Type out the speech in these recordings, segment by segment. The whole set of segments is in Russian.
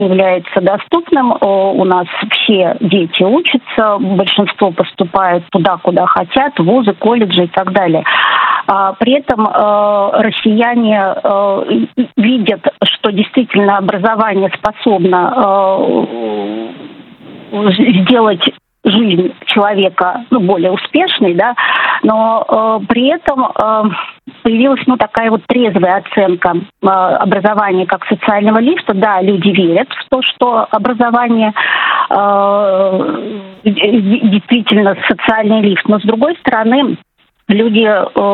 является доступным. У нас все дети учатся, большинство поступают туда, куда хотят, в вузы, колледжи и так далее. При этом россияне видят, что действительно образование способно сделать жизнь человека более успешной, да, но при этом появилась такая такая оценка образования как социального лифта. Да, люди верят в то, что образование действительно социальный лифт, но с другой стороны люди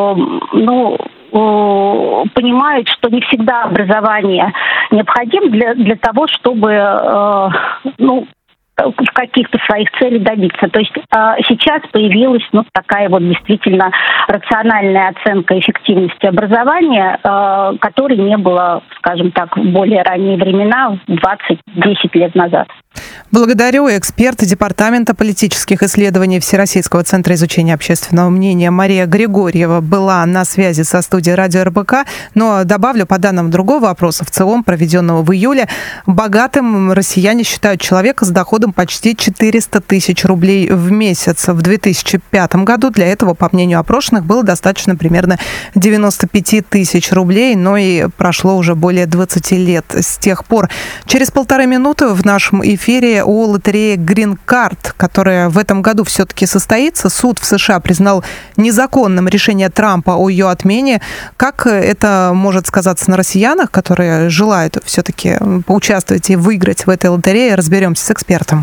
понимают, что не всегда образование необходимо для того, чтобы в каких-то своих целей добиться. То есть сейчас появилась такая действительно рациональная оценка эффективности образования, которой не было, скажем так, в более ранние времена, 20-10 лет назад. Благодарю. Эксперт Департамента политических исследований Всероссийского центра изучения общественного мнения Мария Григорьева была на связи со студией Радио РБК. Но добавлю, по данным другого опроса, в целом, проведенного в июле, богатым россияне считают человека с доходом почти 400 тысяч рублей в месяц. В 2005 году для этого, по мнению опрошенных, было достаточно примерно 95 тысяч рублей, но и прошло уже более 20 лет с тех пор. Через 1,5 минуты в нашем эфире о лотерее Green Card, которая в этом году все-таки состоится. Суд в США признал незаконным решение Трампа о ее отмене. Как это может сказаться на россиянах, которые желают все-таки поучаствовать и выиграть в этой лотерее, разберемся с экспертом.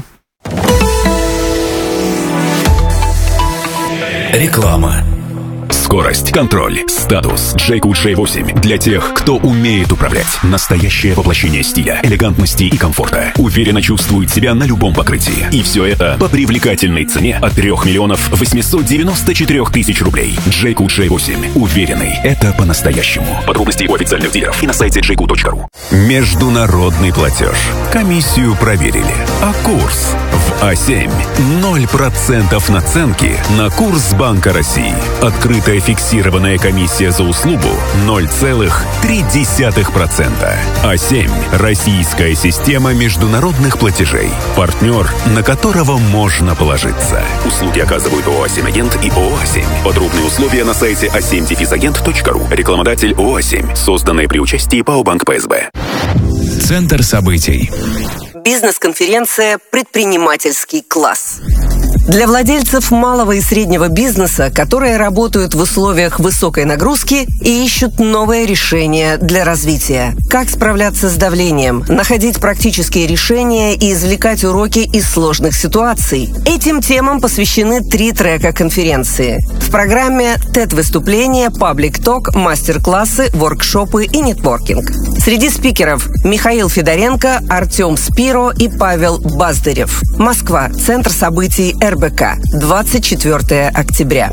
Реклама. Скорость, контроль, статус. Джейку J8 для тех, кто умеет управлять. Настоящее воплощение стиля, элегантности и комфорта. Уверенно чувствует себя на любом покрытии. И все это по привлекательной цене от 3 894 000 рублей. Джейку J8. Уверенный. Это по-настоящему. Подробности у официальных дилеров и на сайте jayco.ru. Международный платеж. Комиссию проверили. А курс в А7. 0% наценки на курс Банка России. Открытая фиксированная комиссия за услугу 0,3%. А7. Российская система международных платежей. Партнер, на которого можно положиться. Услуги оказывают ООО «А7 Агент» и ООО «А7». Подробные условия на сайте a7-agent.ru. Рекламодатель ООО «А7». Созданные при участии ПАО «Банк ПСБ». Центр событий. Бизнес-конференция «Предпринимательский класс». Для владельцев малого и среднего бизнеса, которые работают в условиях высокой нагрузки и ищут новые решения для развития. Как справляться с давлением, находить практические решения и извлекать уроки из сложных ситуаций. Этим темам посвящены 3 трека конференции. В программе TED-выступления, паблик-ток, мастер-классы, воркшопы и нетворкинг. Среди спикеров Михаил Федоренко, Артем Спиро и Павел Баздарев. Москва. Центр событий РБК. 24 октября.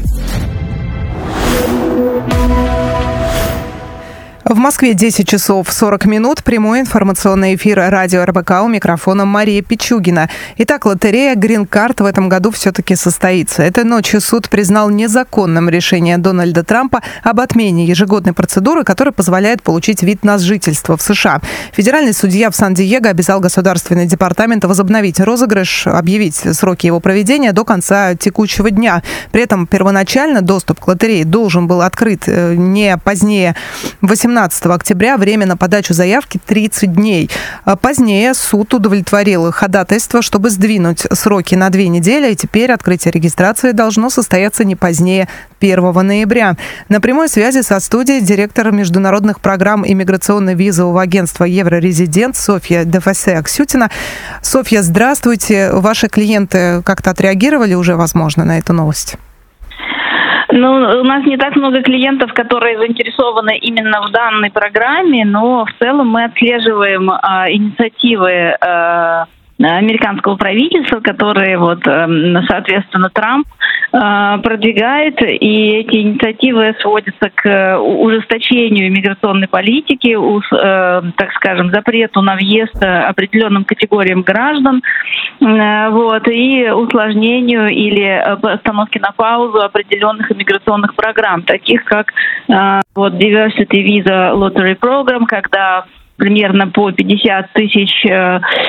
В Москве 10 часов 40 минут. Прямой информационный эфир радио РБК, у микрофона Мария Пичугина. Итак, лотерея Green Card в этом году все-таки состоится. Этой ночью суд признал незаконным решение Дональда Трампа об отмене ежегодной процедуры, которая позволяет получить вид на жительство в США. Федеральный судья в Сан-Диего обязал Государственный департамент возобновить розыгрыш, объявить сроки его проведения до конца текущего дня. При этом первоначально доступ к лотерее должен был открыт не позднее 18 октября, время на подачу заявки 30 дней. Позднее суд удовлетворил ходатайство, чтобы сдвинуть сроки на 2 недели, и теперь открытие регистрации должно состояться не позднее 1 ноября. На прямой связи со студией директор международных программ иммиграционно-визового агентства «Еврорезидент» Софья Дефасе-Аксютина. Софья, здравствуйте. Ваши клиенты как-то отреагировали уже, возможно, на эту новость? У нас не так много клиентов, которые заинтересованы именно в данной программе, но в целом мы отслеживаем инициативы американского правительства, которые соответственно, Трамп продвигает, и эти инициативы сводятся к ужесточению иммиграционной политики, так скажем, запрету на въезд определенным категориям граждан, и усложнению или остановке на паузу определенных иммиграционных программ, таких как Diversity Visa Lottery Program, когда примерно по 50 тысяч